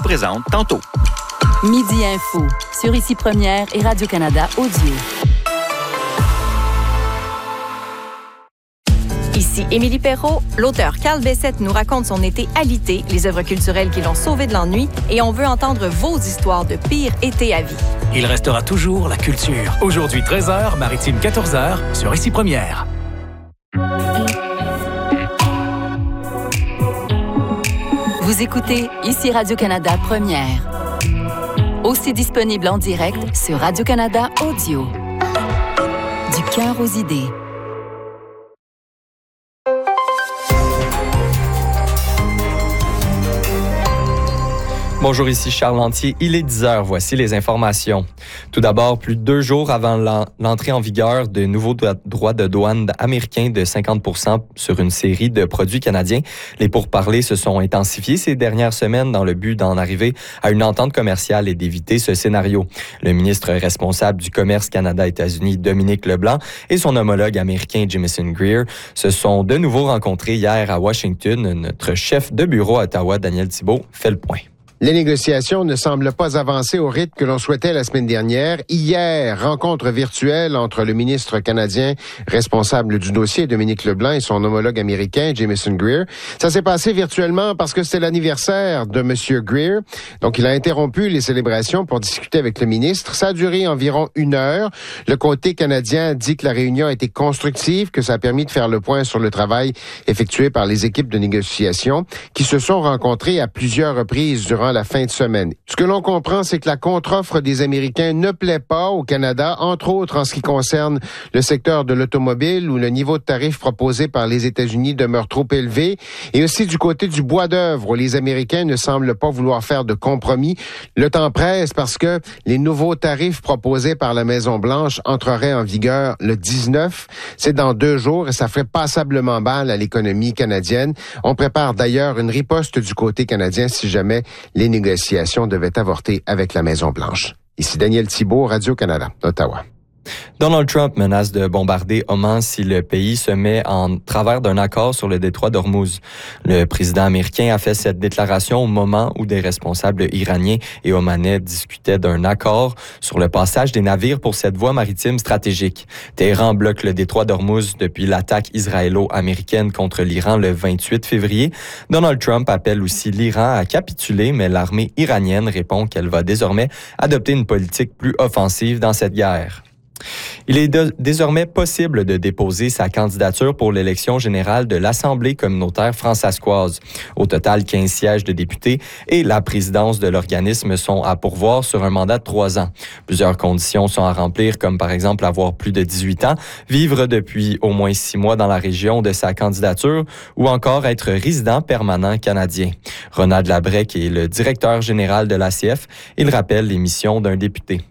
présente tantôt. Midi Info, sur Ici Première et Radio-Canada Audio. Ici Émilie Perrault. L'auteur Carl Bessette nous raconte son été alité, les œuvres culturelles qui l'ont sauvé de l'ennui, et on veut entendre vos histoires de pire été à vie. Il restera toujours la culture. Aujourd'hui 13h, Maritime 14h, sur Ici Première. Vous écoutez Ici Radio-Canada Première. Aussi disponible en direct sur Radio-Canada Audio. Du cœur aux idées. Bonjour, ici Charles Lantier. Il est 10h. Voici les informations. Tout d'abord, plus de 2 jours avant l'entrée en vigueur de nouveaux droits de douane américains de 50% sur une série de produits canadiens, les pourparlers se sont intensifiés ces dernières semaines dans le but d'en arriver à une entente commerciale et d'éviter ce scénario. Le ministre responsable du commerce Canada-États-Unis, Dominique Leblanc, et son homologue américain, Jamieson Greer, se sont de nouveau rencontrés hier à Washington. Notre chef de bureau à Ottawa, Daniel Thibault, fait le point. Les négociations ne semblent pas avancer au rythme que l'on souhaitait la semaine dernière. Hier, rencontre virtuelle entre le ministre canadien responsable du dossier, Dominique Leblanc, et son homologue américain, Jamieson Greer. Ça s'est passé virtuellement parce que c'était l'anniversaire de M. Greer. Donc, il a interrompu les célébrations pour discuter avec le ministre. Ça a duré environ 1 heure. Le côté canadien dit que la réunion a été constructive, que ça a permis de faire le point sur le travail effectué par les équipes de négociation qui se sont rencontrées à plusieurs reprises durant la fin de semaine. Ce que l'on comprend, c'est que la contre-offre des Américains ne plaît pas au Canada, entre autres en ce qui concerne le secteur de l'automobile où le niveau de tarif proposé par les États-Unis demeure trop élevé, et aussi du côté du bois d'œuvre où les Américains ne semblent pas vouloir faire de compromis. Le temps presse parce que les nouveaux tarifs proposés par la Maison-Blanche entreraient en vigueur le 19. C'est dans 2 jours et ça ferait passablement mal à l'économie canadienne. On prépare d'ailleurs une riposte du côté canadien si jamais les négociations devaient avorter avec la Maison-Blanche. Ici Daniel Thibault, Radio-Canada, Ottawa. Donald Trump menace de bombarder Oman si le pays se met en travers d'un accord sur le détroit d'Ormuz. Le président américain a fait cette déclaration au moment où des responsables iraniens et omanais discutaient d'un accord sur le passage des navires pour cette voie maritime stratégique. Téhéran bloque le détroit d'Ormuz depuis l'attaque israélo-américaine contre l'Iran le 28 février. Donald Trump appelle aussi l'Iran à capituler, mais l'armée iranienne répond qu'elle va désormais adopter une politique plus offensive dans cette guerre. Il est désormais possible de déposer sa candidature pour l'élection générale de l'Assemblée communautaire fransaskoise. Au total, 15 sièges de députés et la présidence de l'organisme sont à pourvoir sur un mandat de 3 ans. Plusieurs conditions sont à remplir, comme par exemple avoir plus de 18 ans, vivre depuis au moins 6 mois dans la région de sa candidature ou encore être résident permanent canadien. Ronald Labrec est le directeur général de l'ACF. Il rappelle les missions d'un député.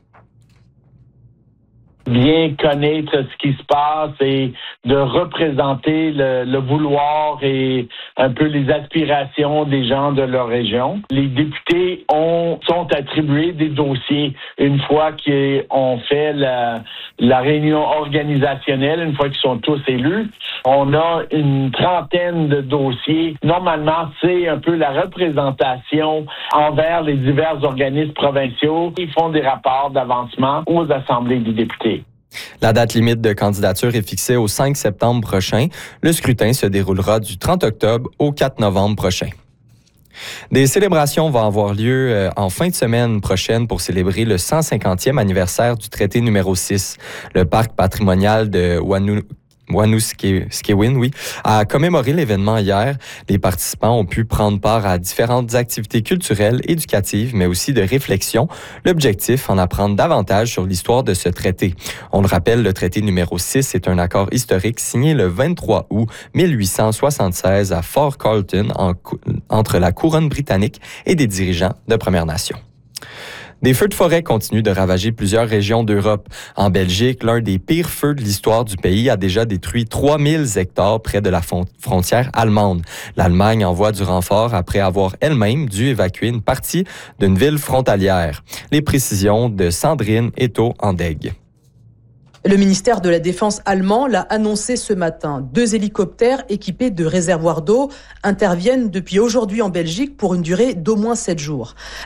Bien connaître ce qui se passe et de représenter le vouloir et un peu les aspirations des gens de leur région. Les députés sont attribués des dossiers une fois qu'ils ont fait la réunion organisationnelle, une fois qu'ils sont tous élus. On a une trentaine de dossiers. Normalement, c'est un peu la représentation envers les divers organismes provinciaux. Ils font des rapports d'avancement aux assemblées des députés. La date limite de candidature est fixée au 5 septembre prochain. Le scrutin se déroulera du 30 octobre au 4 novembre prochain. Des célébrations vont avoir lieu en fin de semaine prochaine pour célébrer le 150e anniversaire du traité numéro 6. Le parc patrimonial de Wanaskewin, a commémoré l'événement hier. Les participants ont pu prendre part à différentes activités culturelles, éducatives, mais aussi de réflexion. L'objectif, en apprendre davantage sur l'histoire de ce traité. On le rappelle, le traité numéro 6 est un accord historique signé le 23 août 1876 à Fort Carlton entre la couronne britannique et des dirigeants de Premières Nations. Des feux de forêt continuent de ravager plusieurs régions d'Europe. En Belgique, l'un des pires feux de l'histoire du pays a déjà détruit 3000 hectares près de la frontière allemande. L'Allemagne envoie du renfort après avoir elle-même dû évacuer une partie d'une ville frontalière. Les précisions de Sandrine Eto-Andeg. Le ministère de la Défense allemand l'a annoncé ce matin. 2 hélicoptères équipés de réservoirs d'eau interviennent depuis aujourd'hui en Belgique pour une durée d'au moins 7 jours.